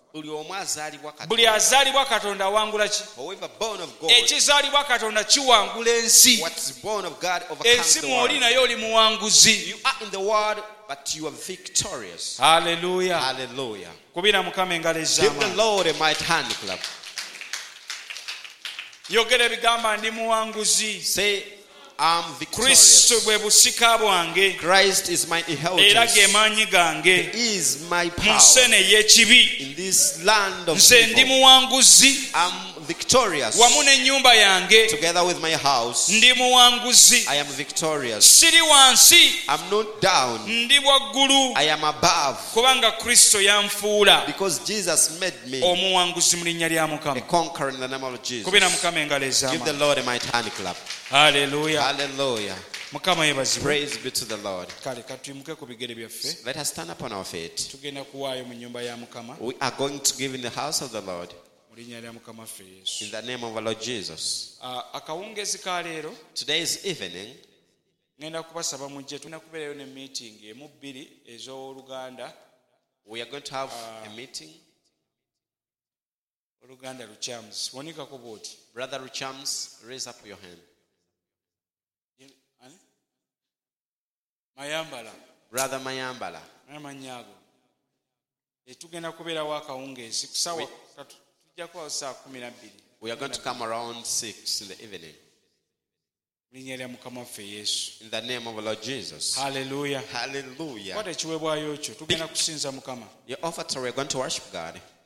buli azaalibwa Katonda wangula ki? Ekizaalibwa Katonda kiwangula ensi. Ensi mw'oli naye oli muwanguzi. But you are victorious. Hallelujah. Hallelujah. Kubira Mukama engalo Give the ez'amaanyi. Lord a mighty hand clap. Yogera ebigamba ndi muwanguzi. Say, I'm victorious. Kristo bwe busika bwange. Christ is my Era inheritance. ge maanyi gange. He is my Mu power. nsene ey'ekibi. In this land of Nze ndi evil, muwanguzi. I'm victorious. Wamu n'ennyumba yange. Together with my house, Ndi muwanguzi. I am victorious. Siri wansi. I'm not down. Ndi waggulu. I am above. Kubanga Kristo yanfuula Because Jesus made me omuwanguzi mu linnya lya a Mukama. conqueror in the name of Jesus. Kubira Mukama engalo Give the ez'amaanyi. Lord a mighty hand clap. Hallelujah. Hallelujah. Mukama yeebazibwe. Praise be to the Lord. Kale katuyimuke ku bigere byaffe. Let us stand upon our feet. Tugenda kuwaayo mu nnyumba ya Mukama We are going to give in the house of the Lord mu linnya lya Mukama waffe Yesu. in the name of our Lord Jesus. Akawungeezi ka leero Today's evening, ngenda kubasaba mujje tulina kubeerayo ne meeting emu bbiri ez'Oluganda. we are going to have a meeting. Oluganda Lukyams. Wonikako bw'oti. Brother Richams, raise up your hand. Ani? Mayambala. Brother Mayambala. Amannya ago. Tugenda kubeerawo akawungeezi ku ssaawa ssatu. Tujja kubawo ssaawa 12. We are going to come around 6 in the evening. Mu linnya lya Mukama waffe Yesu. In the name of our Lord Jesus. Hallelujah. Hallelujah. Kwata ekiweebwayo kyo tugenda kusinza Mukama. Your offer, we are going to worship God.